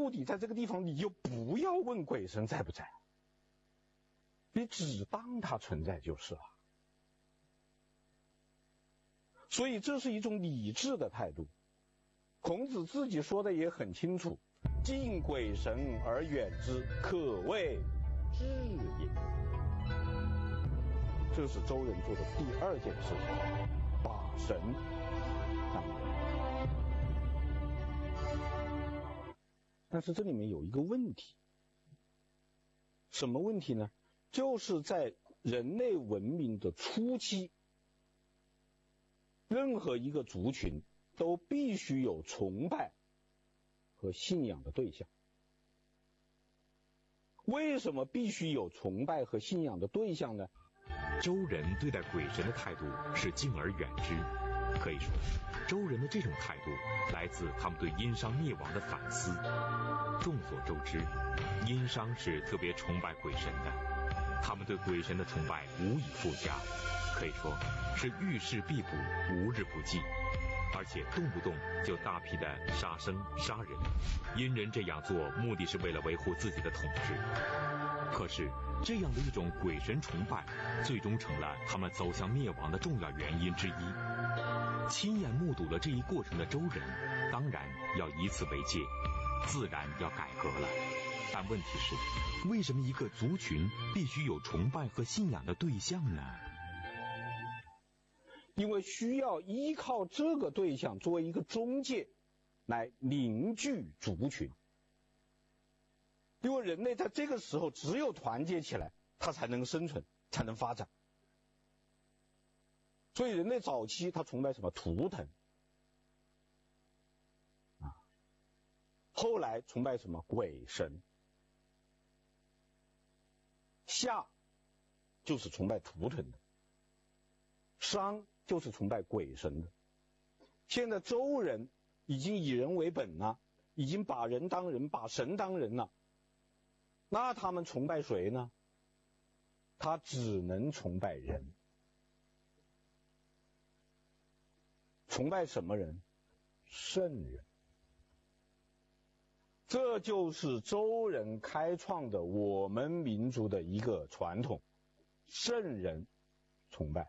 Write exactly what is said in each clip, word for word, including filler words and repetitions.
目的在这个地方，你就不要问鬼神在不在，你只当它存在就是了。所以这是一种理智的态度。孔子自己说的也很清楚，敬鬼神而远之，可谓智也。这是周人做的第二件事情，把神当人。但是这里面有一个问题，什么问题呢？就是在人类文明的初期，任何一个族群都必须有崇拜和信仰的对象。为什么必须有崇拜和信仰的对象呢？ 周人对待鬼神的态度是敬而远之，可以说周人的这种态度来自他们对殷商灭亡的反思。众所周知，殷商是特别崇拜鬼神的，他们对鬼神的崇拜无以复加，可以说是遇事必补，无日不继，而且动不动就大批的杀生杀人。殷人这样做目的是为了维护自己的统治，可是这样的一种鬼神崇拜最终成了他们走向灭亡的重要原因之一。亲眼目睹了这一过程的周人当然要以此为戒，自然要改革了。但问题是，为什么一个族群必须有崇拜和信仰的对象呢？ 因为需要依靠这个对象作为一个中介来凝聚族群。因为人类在这个时候只有团结起来，它才能生存，才能发展。所以人类早期他崇拜什么？图腾啊，后来崇拜什么？鬼神。夏就是崇拜图腾的，商就是崇拜鬼神的。现在周人已经以人为本了，已经把人当人，把神当人了。那他们崇拜谁呢？他只能崇拜人。崇拜什么人？圣人。这就是周人开创的我们民族的一个传统，圣人崇拜。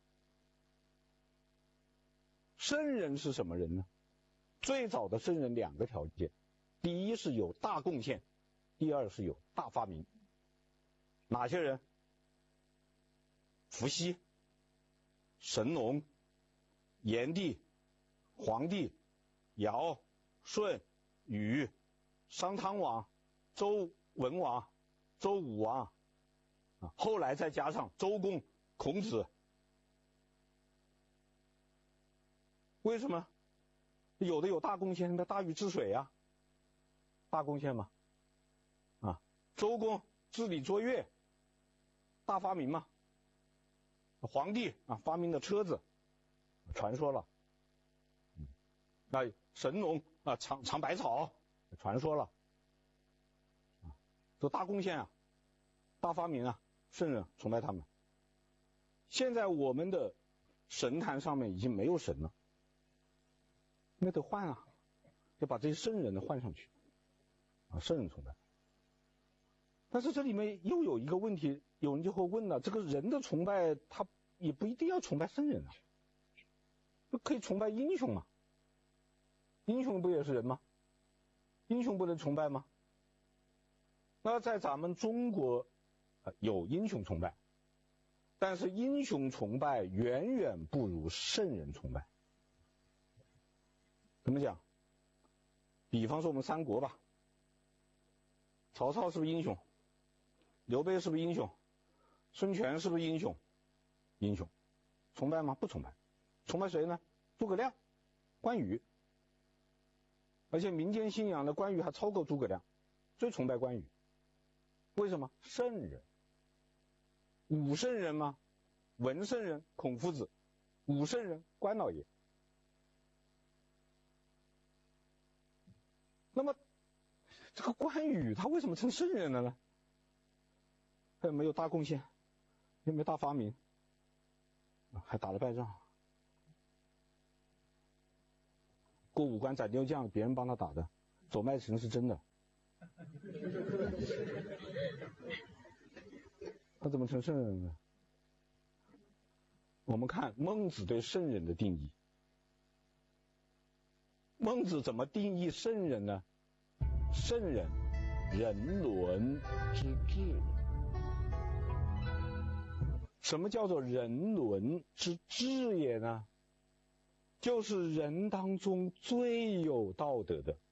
圣人是什么人呢？最早的圣人两个条件，第一是有大贡献，第二是有大发明。哪些人？伏羲、神农、炎帝、黄帝、尧、舜、禹、商汤王、周文王、周武王啊，后来再加上周公、孔子。为什么？有的有大贡献，那大禹治水啊，大贡献嘛。啊，周公治理作乐，大发明嘛。皇帝啊发明的车子，传说了。嗯，那神农啊尝尝百草，传说了。啊，这大贡献啊，大发明啊，圣人崇拜他们。现在我们的神坛上面已经没有神了，那得换啊，要把这些圣人的换上去啊，圣人崇拜。但是这里面又有一个问题，有人就会问了，这个人的崇拜他也不一定要崇拜圣人啊，可以崇拜英雄嘛，英雄不也是人吗？英雄不能崇拜吗？那在咱们中国、呃、有英雄崇拜，但是英雄崇拜远远不如圣人崇拜。怎么讲？比方说我们三国吧，曹操是不是英雄？刘备是不是英雄？孙权是不是英雄？英雄。崇拜吗？不崇拜。崇拜谁呢？诸葛亮、关羽。而且民间信仰的关羽还超过诸葛亮，最崇拜关羽。为什么？圣人。武圣人吗？文圣人孔夫子，武圣人关老爷。那么这个关羽他为什么成圣人了呢？他有没有大贡献？有没有大发明？还打了败仗，过五关斩六将别人帮他打的，走麦城是真的， 他怎么成圣人呢？我们看孟子对圣人的定义。孟子怎么定义圣人呢？圣人，人伦之治。什么叫做人伦之治也呢？就是人当中最有道德的，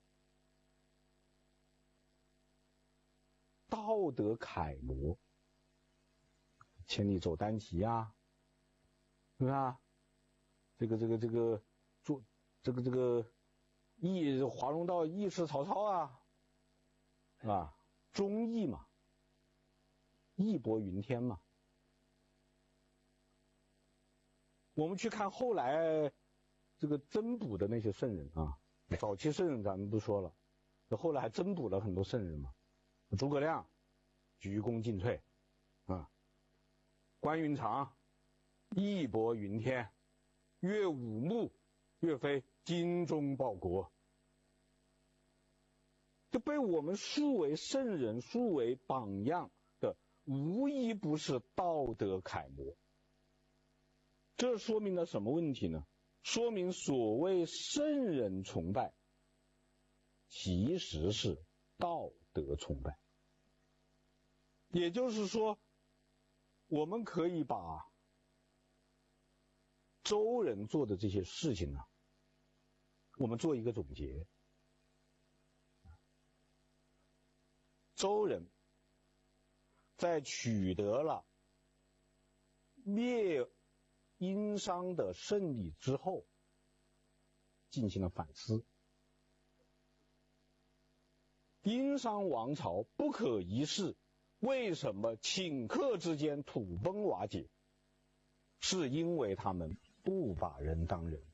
道德楷模。千里走单骑啊，是吧？这个这个这个做这个这个义华容道义士曹操啊，啊，忠义嘛，义薄云天嘛。我们去看后来这个增补的那些圣人啊，早期圣人咱们不说了，后来还增补了很多圣人嘛，诸葛亮鞠躬尽瘁啊，关云长义薄云天，岳武穆岳飞精忠报国，这被我们树为圣人、树为榜样的，无一不是道德楷模。这说明了什么问题呢？说明所谓圣人崇拜，其实是道德崇拜。也就是说，我们可以把周人做的这些事情呢，我们做一个总结。周人在取得了灭殷商的胜利之后，进行了反思。殷商王朝不可一世，为什么顷刻之间土崩瓦解？是因为他们不把人当人。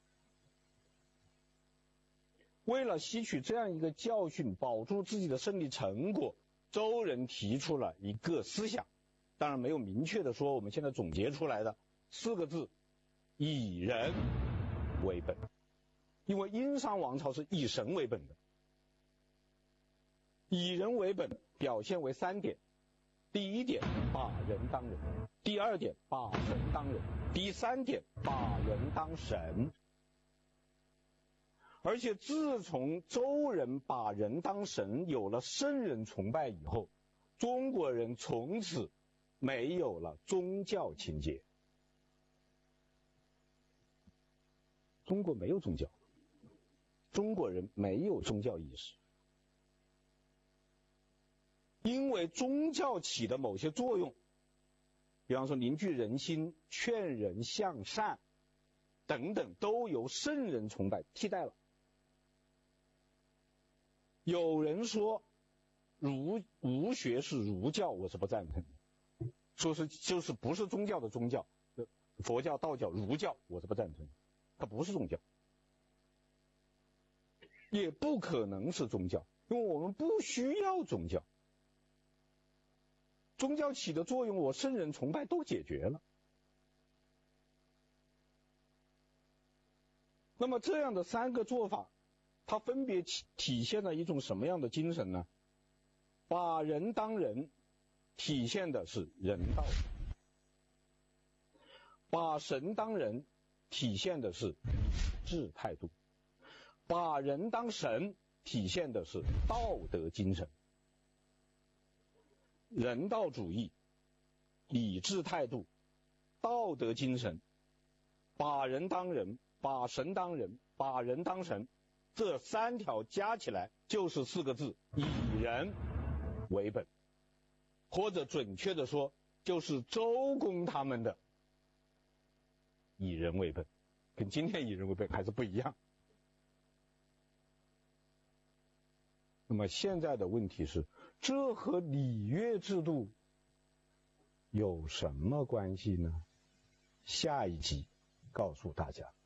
为了吸取这样一个教训，保住自己的胜利成果，周人提出了一个思想，当然没有明确的说，我们现在总结出来的四个字：以人为本。因为殷商王朝是以神为本的，以人为本表现为三点：第一点，把人当人；第二点，把神当人；第三点，把人当神。而且自从周人把人当神，有了圣人崇拜以后，中国人从此没有了宗教情节。中国没有宗教，中国人没有宗教意识，因为宗教起的某些作用，比方说凝聚人心、劝人向善等等，都由圣人崇拜替代了。有人说儒儒学是儒教，我是不赞成的，说是就是不是宗教的宗教，佛教、道教、儒教，我是不赞成的，它不是宗教，也不可能是宗教，因为我们不需要宗教，宗教起的作用，我圣人崇拜都解决了。那么这样的三个做法，它分别体现了一种什么样的精神呢？把人当人，体现的是人道；把神当人，体现的是理智态度；把人当神，体现的是道德精神。人道主义、理智态度、道德精神，把人当人，把神当人，把人当神，这三条加起来就是四个字：以人为本。或者准确的说，就是周公他们的以人为本，跟今天以人为本还是不一样。那么现在的问题是，这和礼乐制度有什么关系呢？下一集告诉大家。